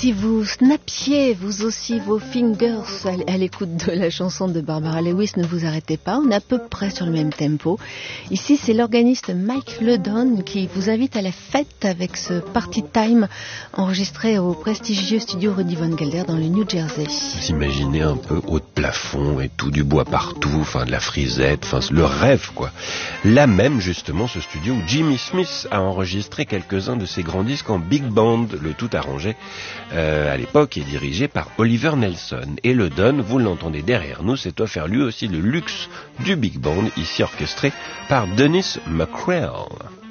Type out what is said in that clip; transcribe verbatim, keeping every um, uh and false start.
si vous snappiez vous aussi vos fingers à, à l'écoute de la chanson de Barbara Lewis, ne vous arrêtez pas, on est à peu près sur le même tempo. Ici, c'est l'organiste Mike Ledon qui vous invite à la fête avec ce Party Time enregistré au prestigieux studio Rudy Von Gelder dans le New Jersey. Vous imaginez un peu haut de plafond et tout, du bois partout, enfin de la frisette, enfin le rêve quoi. Là même justement ce studio où Jimmy Smith a enregistré quelques-uns de ses grands disques en big band, le tout arrangé euh, à l'époque et dirigé par Oliver Nelson. Et le Don, vous l'entendez derrière nous, s'est offert lui aussi le luxe du big band, ici orchestré par Dennis McCrell.